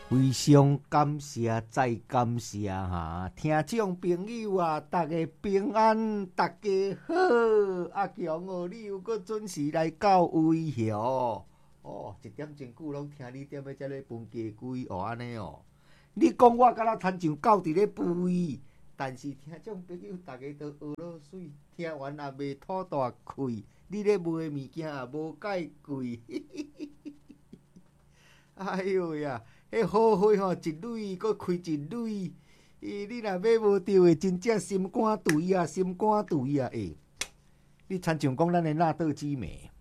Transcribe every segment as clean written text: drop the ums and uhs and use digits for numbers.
非常感谢再感谢哈，听众朋友啊，大家平安，大家好。阿强哦，你又搁准时来到位哦。哦，一点真久拢听你踮咧遮咧分家规哦，安尼哦。你讲我敢若亲像狗伫咧吠，但是听众朋友大家都学落水，听完也袂吐大气。你咧卖物件也无介贵，哎呦呀！迄好货吼，一蕊搁开一蕊，你若买无着的，真正心肝肥啊，心肝肥啊！你亲像讲咱的纳豆之美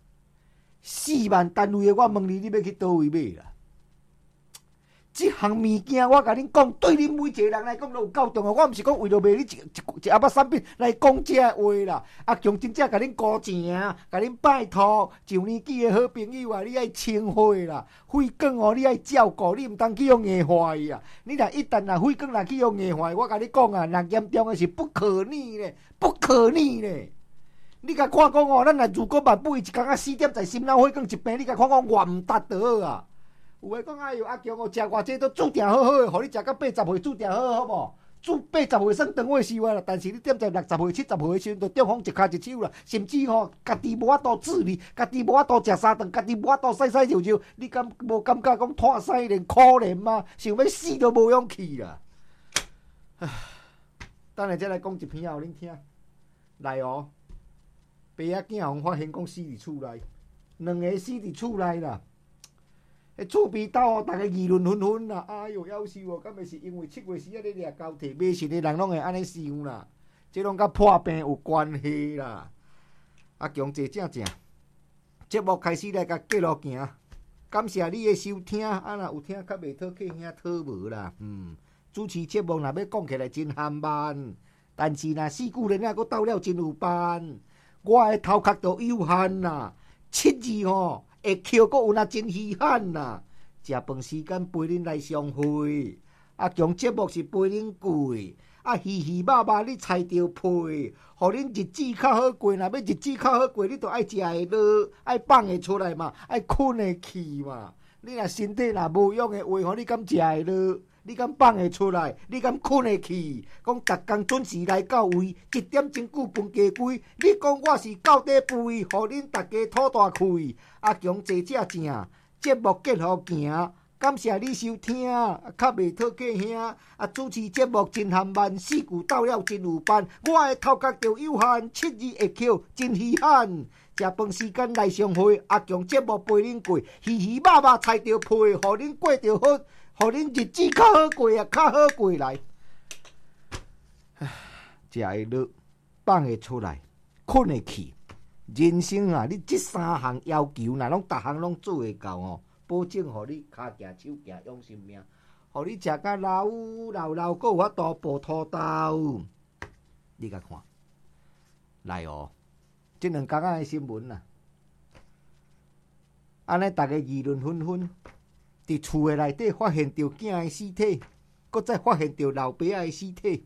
，4万单位的，我问你，你要去倒位买啦？即项物件，我甲恁讲，对恁每一个人来讲都有够重要。我毋是讲为了卖你一盒仔产品来讲这话啦。阿强真正甲恁高正，甲恁拜托，上年纪的好朋友啊，你爱清货啦，血管哦，你爱照顾，你毋通去用硬坏伊啊。你若一旦血管若去用硬坏，我甲你讲啊，若严重的是不可逆咧，不可逆咧。你甲看讲哦，咱若如果万不一工啊4点在心脑血管一病，你甲看讲偌毋值得啊。有诶讲，哎呦，阿强哦，食偌济都注定好好诶，互你食到80岁注定好好无？住80岁算长话是话啦，但是你踮在60岁、70岁诶时阵，就中风一骹一手啦，甚至吼，家己无法度自理，家己无法度食三顿，家己无法度洗洗尿尿，你敢无感觉讲拖屎连可怜吗？想要死都无勇气啦！唉，等下再来讲一篇互恁听。来哦，爸仔囝互发现讲死伫厝内，2个死伫厝内啦。厝边斗哦，逐个议论纷纷啦！哎呦，夭寿哦，敢会是因为7月时啊咧掠交替，迷信的人拢会安尼想啦。这拢甲破病有关系啦。阿强坐正，节目开始来甲继续行。感谢你的收听，啊若有听较袂讨客兄讨无啦。主持节目若要讲起来真含慢，但是若4句人啊，佫斗了真有办。我的头壳都有限啦，7字吼。会扣阁有那真稀罕啦！食饭时间陪恁来相会，阿强节目是陪恁过，稀稀肉肉你菜着配，互恁日子较好过。若要日子较好过，你着爱食会落，爱放会出来嘛，爱困会去嘛。你若身体若无用的话，你敢食会落？你敢放会出来？你敢困会去？讲逐工准时来到位，1点钟久分家规。你讲我是到底肥，互恁大家吐大气。阿强坐正，节目继续行。感谢你收听，较袂讨客兄。主持节目真含慢，4句斗了真有办。我的头壳就有限，7字会扣真稀罕。食饭时间来相会，阿强节目陪恁过，稀稀肉肉菜着配，互恁过着好。互恁日子较好过啊，较好过来。食会落，放会出来，困会去。人生啊，你这3项要求，若拢逐项拢做会到哦，保证互你骹行手行养性命，互你食甲老，阁有法度抱土豆。你甲看，来哦，这2天的新闻啊，安尼逐个议论纷纷。伫厝的内底发现着囝的尸体，搁再发现着老爸仔的尸体。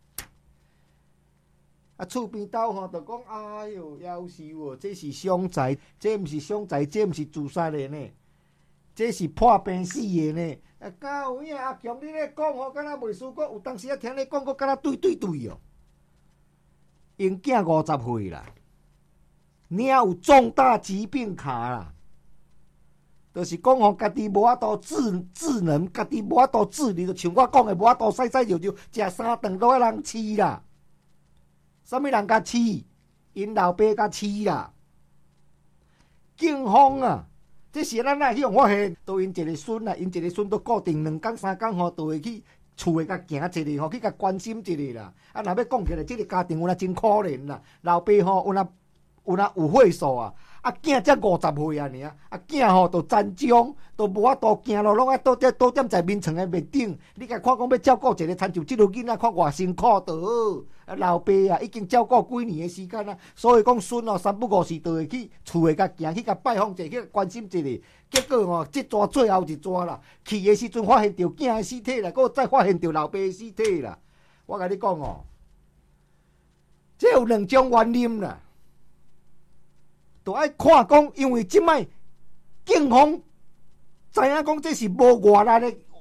厝边斗吼，就讲哎哟，夭寿哦，这是凶宅，这毋是凶宅，这毋是自杀的呢，这是破病死的呢。敢有影阿强你咧讲吼，敢若袂输过有当时听你讲，搁敢若对哦。因囝50岁啦，领有重大疾病卡啦。就是讲吼，家己无法度智能，家己无法度自理，就像我讲的，无法度洗洗尿尿，食3顿都要人饲啦。啥物人甲饲？因老爸甲饲啦。警方啊，这是咱哪去用发现？都因一个孙啊，因一个孙都固定2天3天吼，都会去厝诶，甲行一下吼，去甲关心一下啦。若要讲起来，这个家庭有那真可怜啦。老爸吼有岁数啊。囝才50岁啊，囝吼都残障，都无法度行路，拢爱倒踮在眠床的面顶。你甲看讲要照顾一个亲像即个囡仔，看偌辛苦倒。老爸啊，已经照顾几年的时间啊，所以讲孙哦3不5时就会去厝的甲行去甲拜访一下，去关心一下。结果哦，这抓最后一抓啦，去的时阵发现着囝的尸体啦，搁再发现着老爸的尸体啦。我甲你讲哦，这有2种原因啦。都爱看讲，因为即摆警方知影讲这是无外力的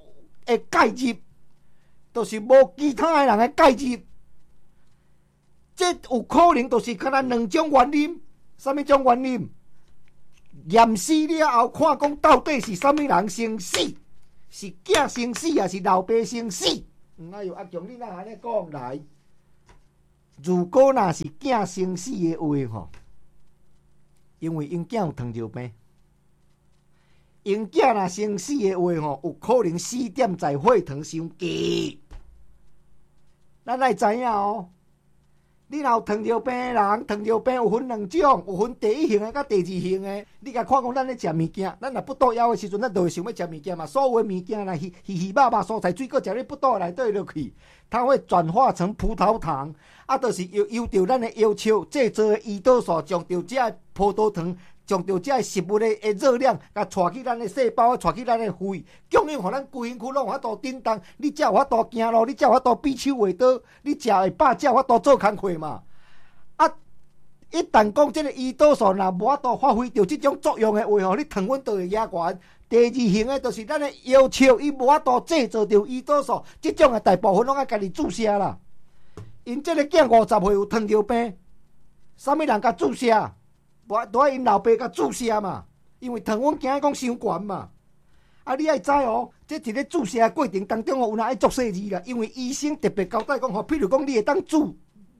会介入，就是无其他的人会介入。这有可能就是敢若两种原因，啥物种原因？验尸了后，看讲到底是啥物人先死，是囝先死，还是老爸先死？哎呦，阿强，你哪安尼讲来？如果若是囝先死的话吼，因为因囝有糖尿病，因囝若先死的话吼，有可能死点在血糖伤低。咱爱知影哦。你若有糖尿病的人，糖尿病有分两种，有分第一型的甲第二型的。你甲看讲，咱咧食物件，咱若不倒枵的时阵，咱就会想要食物件嘛。所有的物件啦，鱼肉肉、蔬菜水果，食咧不倒内底落去，它会转化成葡萄糖，就是由着咱的要求制作的胰岛素，将着这葡萄糖，将着这食物的热量，甲带去咱的细胞，带去咱的肺，供应互咱规身躯拢有法度振动。你才有法度行路，你才有法度比手画刀，你食会饱，才有法度做工课嘛。一旦讲这个胰岛素若无法度发挥着这种作用的话吼，你糖分就会压悬。第二型的，就是咱的要求，伊无法度制造着胰岛素，这种的大部分拢爱家己注射啦。因这个囝50岁有糖尿病，啥物人甲注射？都爱因老爸甲注射嘛，因为糖分惊讲伤悬嘛。你爱知哦，这一个注射的过程当中哦，有哪爱作细字啦？因为医生特别交代讲吼，譬如讲你会当注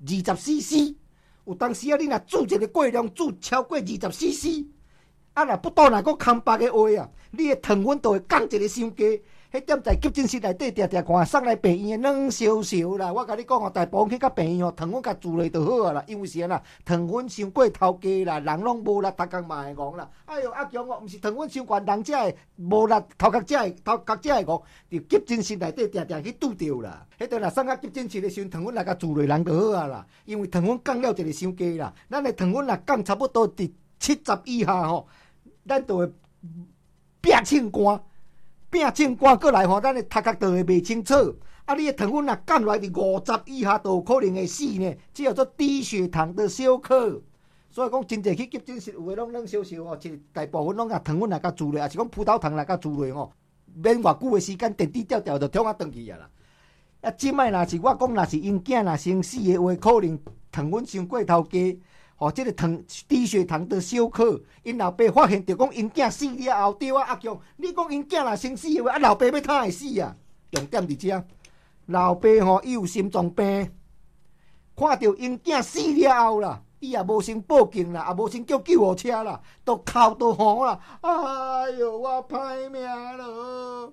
20cc。有当时你若注一个过量注超过20cc，若不倒若搁空白的话你的糖分就会降一个伤低。迄点在急诊室内底定定看，送来病院的软烧烧啦。我甲你讲大部分去到病院糖分甲注落就好啊啦。因为是安糖分伤过头低啦，人拢无力，头壳嘛会戆啦。哎呦，阿强毋是糖分伤悬，人才会无力，头壳才会戆，伫急诊室内底定定去拄着啦。迄阵若送到急诊室的时阵，糖分来甲注落人就好啊啦。因为糖分降了一个伤低啦，咱的糖分若降差不多伫70以下吼，咱就会变清肝。变正肝过来吼，咱的头壳就会袂清楚。你的糖分若降落来伫50以下，都有可能会死呢。这叫做低血糖的休克。所以讲，真侪去急诊室，有诶拢烧烧吼，其实大部分拢甲糖分来甲注落，也是讲葡萄糖来甲注落吼，免偌久诶时间，电池掉掉就冲啊转去啊啦。即摆若是我讲，若是因囝若先死诶话，可能糖分伤过头低。这个低血糖的休克，因老爸发现着讲因囝死了后，对阿强，你讲因囝若先死的话，老爸要哪会死啊？重点伫遮，老爸伊有心脏病，看到因囝死了后啦，伊也无先报警啦，也无先叫救护车啦，都哭都吼啦，哎哟，我歹命咯！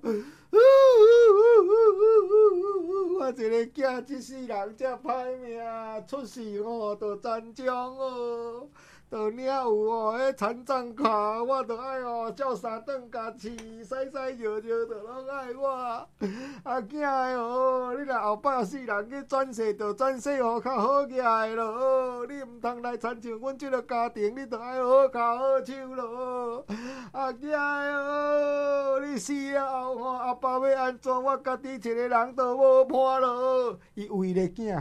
我一个囝一世人才歹命，出事吼就残障哦，就领有迄残障卡，我就爱照三顿家饲，洗洗尿尿就拢爱我。阿囝的你若后摆世人去转世，就转世较好起来咯。你毋通来参像阮即个家庭，你就爱好骹好手咯。阿囝的你死了后阿爸要安怎？我家己一个人都无伴咯。伊唯一的囝，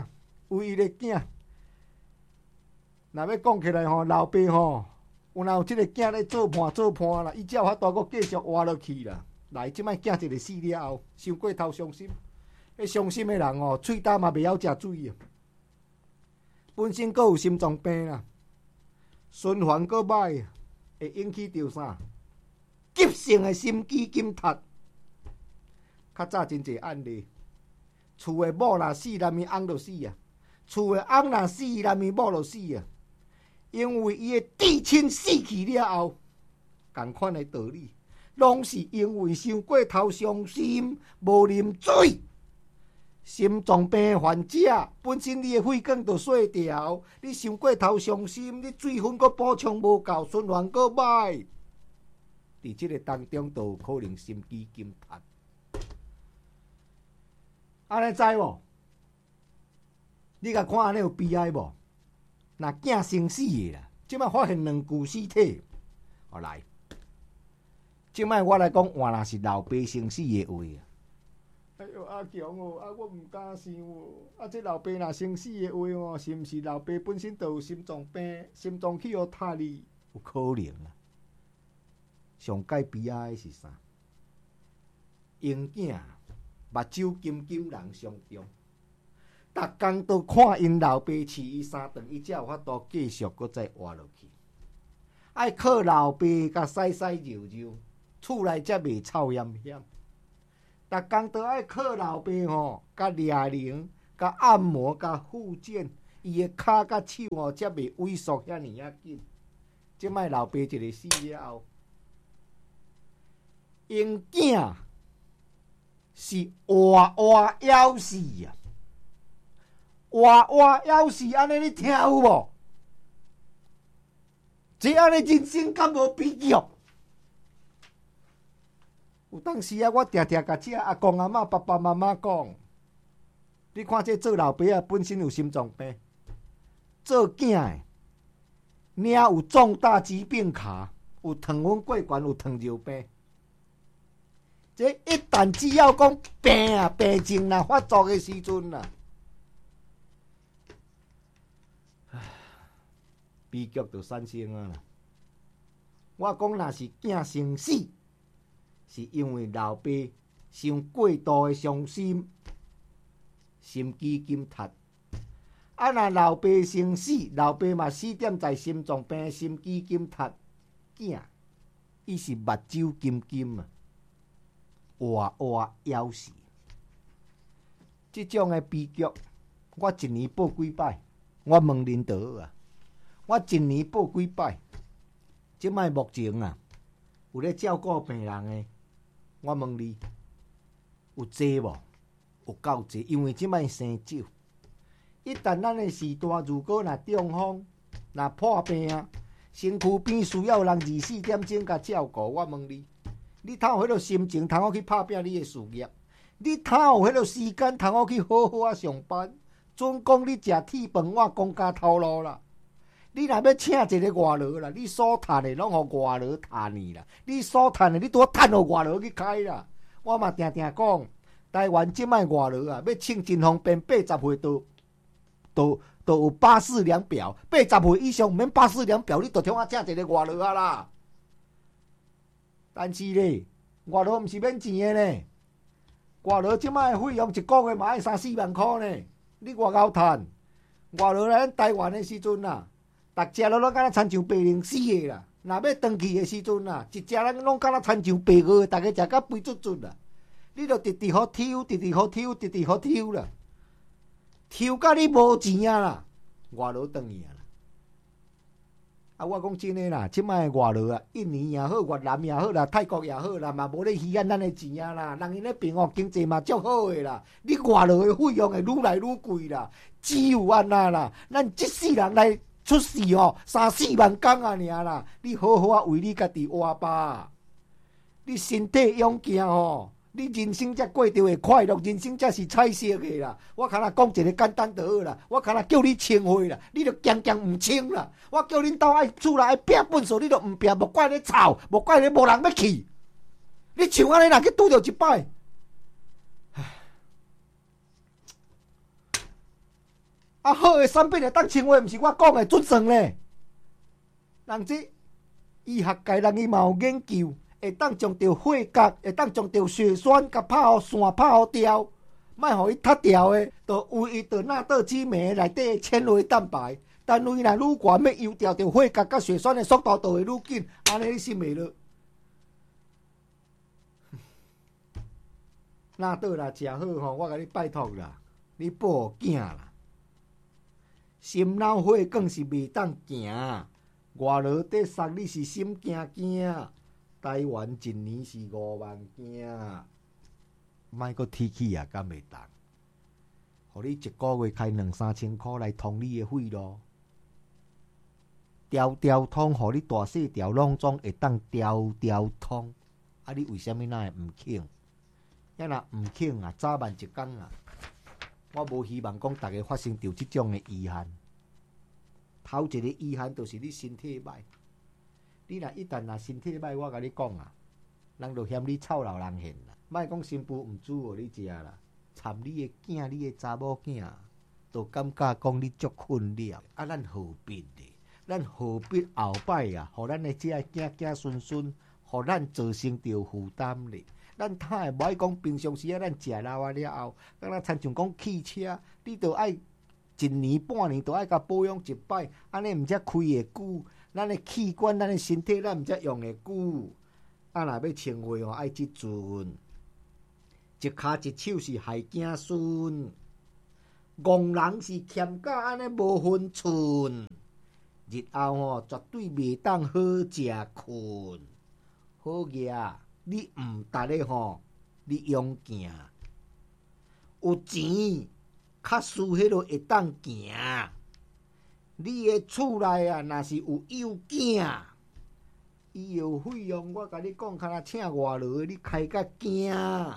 若要讲起来老爸有即个囝咧做伴啦，伊才有法度搁继续活落去啦。来，即摆囝一个死了后，伤过头伤心。迄伤心的人喙焦嘛袂晓食水啊，本身搁有心脏病啦，循环搁歹，会引起着啥？急性的心肌紧塌。较早真侪案例，厝的某若死，内面翁就死啊；厝的翁若死，内面某就死啊。因为伊的至亲死去了后，同款的道理，拢是因为伤过头伤心，无啉水。心脏病患者本身你的肺管就碎掉，你伤过头伤心，你水分搁补充无够，循环搁歹，伫即个当中就有可能心肌紧塌。安尼知无？你甲看安尼有悲哀无？若囝先死的啦，即摆发现2具尸体，来，即摆我来讲，换若是老爸先死的话啊。哎呦，阿强我毋敢想这老爸若先死的话是毋是老爸本身就有心脏病，心脏去互塌哩？有可能啊。上界悲哀的是啥？因囝目睭金金人上中。逐工都看因老爸饲伊3顿，伊才有法度继续搁再活落去。爱靠老爸甲洗洗揉揉，厝内才袂臭炎炎。逐工都爱靠老爸吼，甲掠铃、甲按摩、甲复健，伊的骹甲手吼才袂萎缩遐尼啊紧。即摆老爸一个死了后，因囝是活活枵死啊！活活枵死，安尼你听有无？这安尼人生敢无悲剧？有当时啊，我常常甲这阿公阿嬷、爸爸妈妈讲，你看这做老爸啊，本身有心脏病，做囝的，领有重大疾病卡，有糖分过悬，有糖尿病。这一旦只要讲病啊，病症啦发作的时阵啦，悲剧就产生啊啦！我讲若是囝生死，是因为老爸伤过度的伤心，心肌紧塌。啊，若老爸生死，老爸嘛死点在心脏病、心肌紧塌，囝伊是目睭金金啊，活活枵死。即种的悲剧，我一年报几摆，我问领导啊。我一年报几摆？即摆目前啊，有咧照顾病人的，我问你，有济无？有够济，因为即摆生少。一旦咱的时代如果若中风、若破病啊，身躯边需要人24点钟甲照顾，我问你，你通有迄个心情，通好去拍拼你的事业？你通有迄个时间，通好去好好啊上班？准讲你食铁饭碗，公家头路啦。你若要请一个外劳啦，你所赚的拢互外劳赚你啦，你所赚的你拄趁互外劳去开啦。我嘛定定讲，台湾即摆外劳啊，要请真方便，80岁都有巴士量表，80岁以上毋免巴士量表，你就通请一个外劳啊啦。但是咧，外劳毋是免钱的呢，外劳即摆费用一个月嘛爱3-4万块呢，你外口趁？外劳来咱台湾的时阵啊。逐只拢敢若亲像白零死的啦，若要回去的时阵啊，一只人拢敢若亲像白鹅，逐个食甲肥卒卒啦。你着直直好抽，直直好抽，直直好抽啦，抽甲你无钱啊啦，外劳转去啊啦。啊，我讲真诶啦，即摆外劳啊，印尼也好，越南也好啦，泰国也好啦，嘛无咧稀罕咱诶钱啊啦，人因咧平哦经济嘛足好诶啦，你外劳诶费用会愈来愈贵啦，只有安那啦，咱即世人来。出事哦，3-4万工啊，尔啦！你好好啊，为你家己活吧。你身体勇健哦，你人生才过得会快乐，人生才是彩色的啦。我敢若讲一个简单就好啦，我敢若叫你清血啦，你就强强唔清啦。我叫恁兜爱厝内爱拼本事，你就唔拼，莫怪你吵，莫怪你无人要去。你像安尼若去拄着一摆。啊，好诶产品会当清话，毋是我讲诶准算咧。人这医学界人伊嘛有研究，会当将着血角，会当将着血栓甲拍互线拍互掉，莫互伊塌掉诶，就有伊着纳豆激酶内底诶纤维蛋白，单位若愈悬，要油掉着血角甲血栓诶速度就会愈紧，安尼你信袂落？纳豆啦食好吼，我甲你拜托啦，你保囝啦。心脑血管是袂当行，外劳得杀你是心惊惊。台湾一年是5万件，莫阁提起啊，敢袂当？互你一个月开2-3千块来通你的费咯，条条通，互你大细条拢总会当条条通。啊，你为什么那会毋肯？要若毋肯啊，早晚一天啊！我无希望讲大家发生着即种的遗憾。头一个遗憾就是你身体歹。你若一旦身体歹，我甲你讲啊，人就嫌你臭老人嫌啦。莫讲新妇毋煮互你食啦，参你的囝、你的查某囝，都感觉讲你足困了。啊，咱何必呢？咱何必后摆啊，互咱的这囝孙孙，互咱造成着负担呢？ 咱摊诶，无爱讲平常时啊，咱食老啊了后，敢若亲像讲汽车，你着爱1年半年，着爱甲保养一摆，安尼毋则开会久。咱诶器官，咱诶身体，咱毋则用会久。啊，若要穿货吼，爱即阵，一骹一手是害子孙，戆人是欠甲安尼无分寸。日后吼，绝对袂当好食困。好嘢，你毋值咧吼，你用行，有钱，较输迄落会当行。你诶厝内啊，若是有幼囝，医药费用我甲你讲，敢若请外劳，你开甲惊。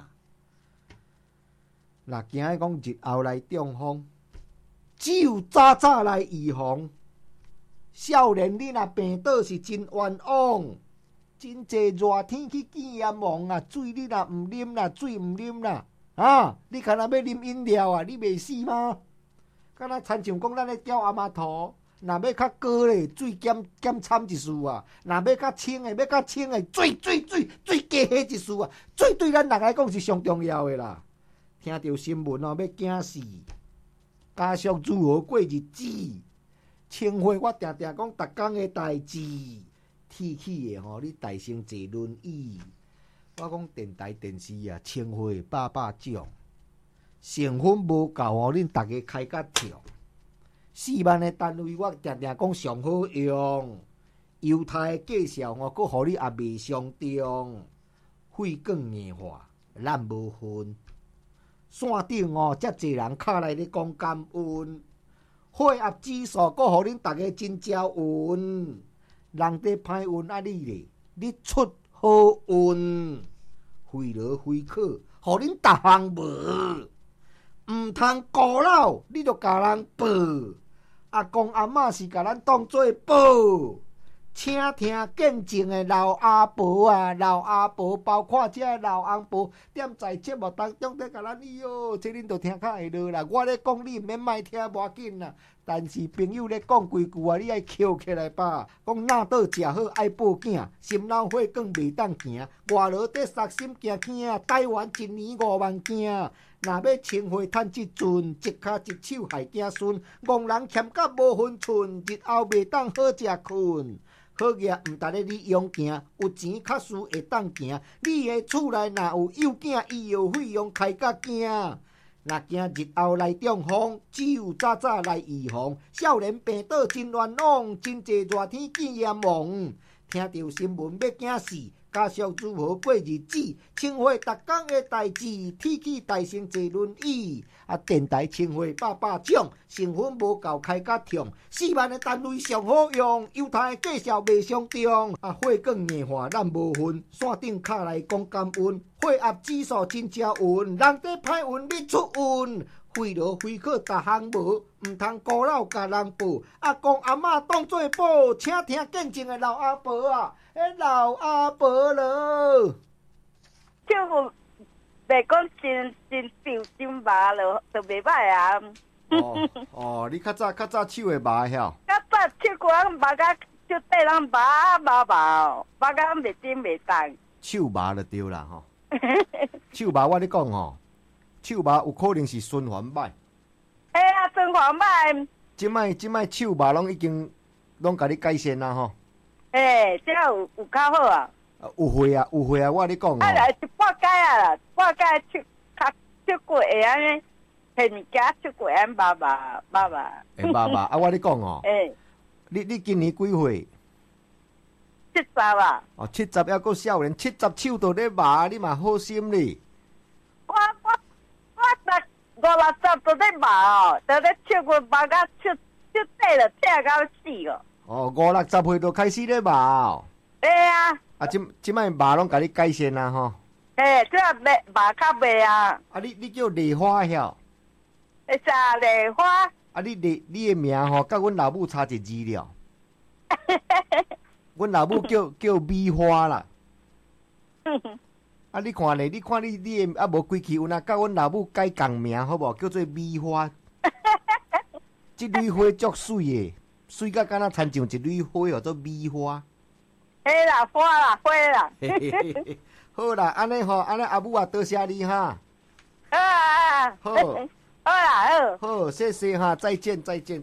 若惊讲日后来中风，只有早早来预防。少年你若病倒是真冤枉，真济热天去见阎王啊！水你若毋啉啦，水毋啉啦，啊！你敢若要啉饮料啊？你袂死吗？敢若亲像讲咱咧钓阿妈头，若要较高咧，水减掺一丝啊；若要较清诶，水加迄一丝啊！水对咱人来讲是上重要诶啦。听到新闻哦，要惊死，家属如何过日子？清血我定定讲，逐工诶代志，铁起诶吼，你大成坐轮椅。我讲电台电视啊，清血百种，成分无够吼，恁逐个开甲跳。4万诶单位，我定定讲上好用。犹太诶介绍吼，佫互你也袂伤重。血管硬化，咱无分。线顶哦，遮济人敲来咧讲感恩。血压指数，佫互恁逐个真招运，人地歹运啊！你咧，你出好运，非劳非可，互恁逐项无，毋通孤老，你着甲人报。阿公阿嬷是甲咱当做宝，请听见证的老阿婆啊，老阿婆包括遮老翁婆，踮在节目当中在甲咱哟，这恁着听较会落啦。我咧讲你毋免莫听无要紧啦，但是朋友咧讲几句啊，你爱捡起来吧。讲哪倒食好爱报囝，心脑血管袂当行，外劳得杀心惊惊，台湾1年5万件。若要清血趁即阵，一骹一手害子孙，戆人欠甲无分寸，日后袂当好食困。好嘢，毋值咧你用行，有钱较输会当行。你的厝内若有幼囝，医药费用开甲惊。若惊日后来中风，只有早早来预防。少年病倒真冤枉，真济热天见阎王。听到新闻要惊死，家属如何过日子？清血逐工的代志，铁起大成坐轮椅。电台清血百种，成分无够开甲痛。4万的单位上好用，犹太的介绍袂伤重。血管硬化咱无分，线顶敲来讲感恩。血压指数真招运，人地歹运你出运。非劳非可逐项无，毋通孤老甲人报。阿公阿嬷当做宝，请听见证的老阿婆啊，迄老阿婆咯。 就袂讲真瘦真麻咯，就袂歹啊。 你较早手会麻晓？ 较早手骨麻甲手底人麻哦，麻甲袂真袂动。 手麻就对啦吼。手麻我咧讲吼。手麻有可能是循环歹。 循环歹。 即摆手麻拢已经拢甲你改善啦吼。 这有较好啊。 有血啊，我咧讲哦。 一半解啊啦，半解手骨会安尼，迄物件手骨安麻。 会麻啊！我咧讲哦。你今年几岁 ？70啊。 70还阁少年，70手都咧麻，你嘛好心哩。 我50都咧麻哦，都咧手骨麻甲手底了痛到死哦。 50岁就开始咧麻哦。即摆麻拢甲你改善啦吼。 这麻较袂啊。 你叫丽花晓？ 会啥丽花？ 你的名吼，甲阮老母差一字了。阮老母叫米花啦。你看咧，你看你的无规气，有哪甲阮老母改共名好无？叫做米花。即蕊花足水的，水甲敢若亲像一蕊花，叫做米花。 花啦。 好好啦，安尼吼，安尼阿母啊，多谢你哈。 啊， 好， 好啦， 好，谢谢哈，再见。 再见。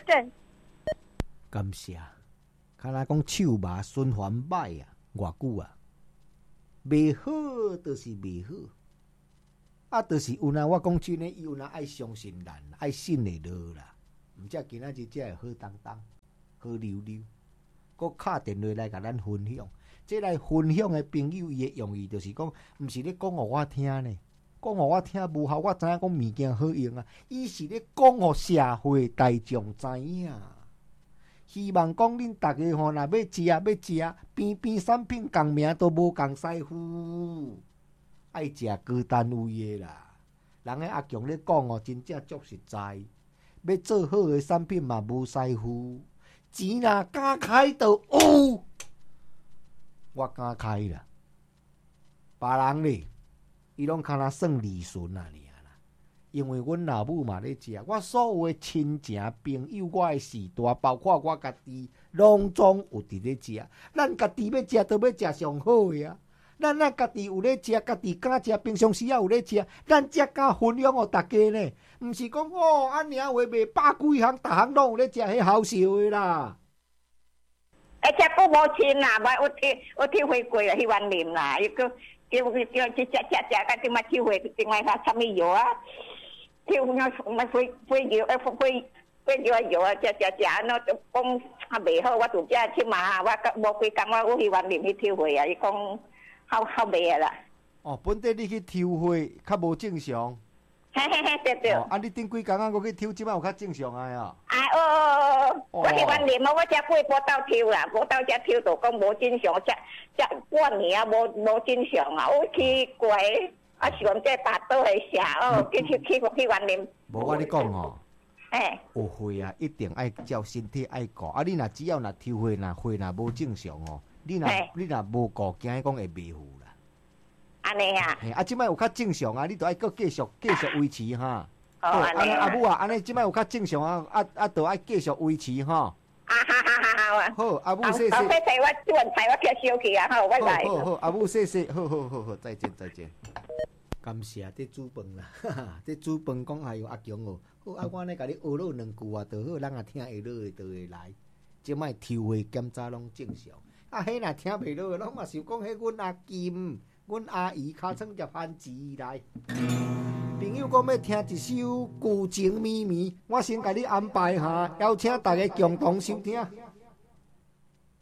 感谢。看来讲手麻循环歹啊，偌久啊，袂好就是袂好。啊，就是有那我讲真诶，有那爱相信人，爱信会落啦。毋则今仔日才会好当当，好溜溜。佮敲电话来甲咱分享，这来分享诶朋友伊诶用意就是讲，毋是咧讲互我听呢，讲互我听无效，我知影讲物件好用啊。伊是咧讲互社会大众知影。希望讲恁大家吼，若要食，边边产品共名都无共师傅。爱食高单位的啦，人个阿强咧讲哦，真正足实在。要做好的产品嘛无师傅，钱若敢开就有，我敢开啦。别人咧，伊拢敢若算利润啊尔啦。因为阮老母嘛咧食，我所有的亲情朋友，我的时代，包括我家己，拢总有伫咧食。咱家己要食，都要食上好的啊。咱家己有咧食，家己敢食，平常时也有咧食，咱才敢分享互大家呢。毋是讲哦，安尔话卖百几项，逐项拢有咧食，迄好笑的啦。 而且佫无钱啦，我体会过啦，迄碗面啦，伊佫叫去食，甲即摆体会，另外他啥物药啊？体会那飞药药啊，食，那就讲啊袂好，我就只去嘛，我无几工，我迄碗面去体会啊，伊讲。好卖啊啦！ 哦，本地你去抽货较无正常。 嘿，对。 啊，你顶几工啊？我去抽，即摆有较正常啊呀。 我迄碗面我只过无斗抽啦，无斗只抽就讲无正常，只半年啊无正常啊，我奇怪，啊是讲这大岛的社去碗面。 无我你讲哦。有货啊，一定爱照身体爱顾。啊，你只要抽货若无正常哦。你若无顾，惊讲会袂赴啦。 安尼啊？ 啊，即摆有较正常啊，你著爱搁继续维持哈。 好， 安尼阿母啊，安尼即摆有较正常啊，著爱继续维持哈。好，阿母谢谢。 好，我煮菜，我去烧去啊，好，拜拜。 好，阿母谢谢，好，再见。感谢这煮饭啦，这煮饭讲还有阿强哦。好，啊，我呢甲你学了2句啊，著好，人也听会落，就会来。即摆抽货检查拢正常。啊，迄若听袂落，拢嘛是讲迄阮阿金、阮阿姨尻川入番薯来。朋友讲要听一首《旧情绵绵》，我先甲你安排下，邀请大家共同收听。